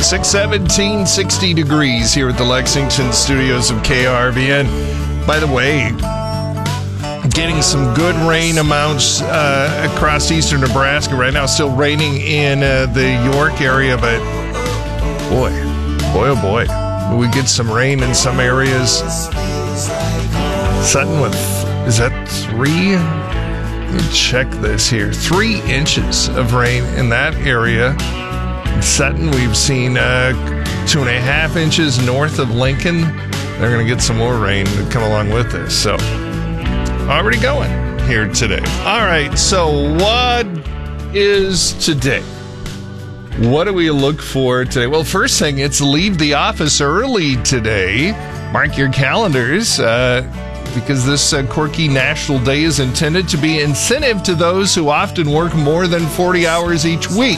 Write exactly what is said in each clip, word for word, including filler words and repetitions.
six seventeen, sixty degrees here at the Lexington studios of K R V N. By the way, getting some good rain amounts uh, across eastern Nebraska right now. Still raining in uh, the York area, but boy, boy, oh boy. We get some rain in some areas. Sutton with, is that three? Let me check this here. Three inches of rain in that area. In Sutton, we've seen uh, two and a half inches north of Lincoln. They're going to get some more rain to come along with this. So, already going here today. All right, so what is today? What do we look for today? Well, first thing, it's leave the office early today. Mark your calendars, uh, because this uh, quirky national day is intended to be incentive to those who often work more than forty hours each week.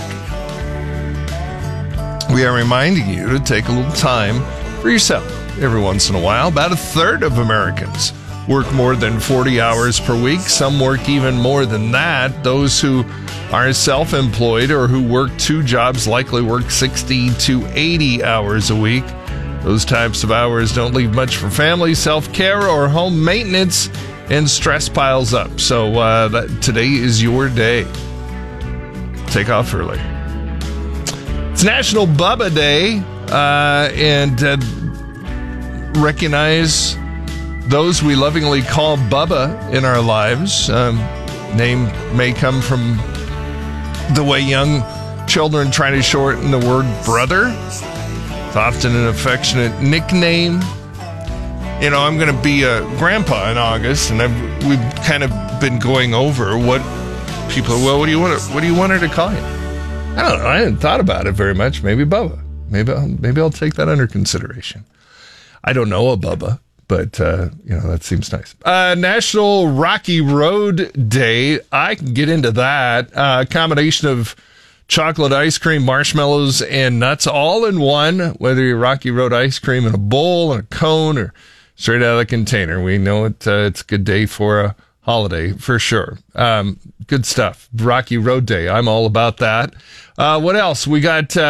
We are reminding you to take a little time for yourself every once in a while. About a third of Americans work more than forty hours per week. Some work even more than that. Those who are self-employed or who work two jobs likely work sixty to eighty hours a week. Those types of hours don't leave much for family, self-care, or home maintenance, and stress piles up. So uh, that, today is your day. Take off early. It's National Bubba Day, uh, and uh, recognize those we lovingly call Bubba in our lives. Um, name may come from the way young children try to shorten the word brother. It's often an affectionate nickname. You know, I'm going to be a grandpa in August, and I've, we've kind of been going over what people. Well, what do you want? What do you want her to call you? I don't know. I hadn't thought about it very much. Maybe Bubba. Maybe I'll, maybe I'll take that under consideration. I don't know a Bubba. But, uh, you know, that seems nice. Uh, National Rocky Road Day. I can get into that. A uh, combination of chocolate ice cream, marshmallows, and nuts all in one. Whether you're Rocky Road ice cream in a bowl, in a cone, or straight out of the container. We know it. Uh, it's a good day for a holiday, for sure. Um, good stuff. Rocky Road Day. I'm all about that. Uh, what else? We got... Uh,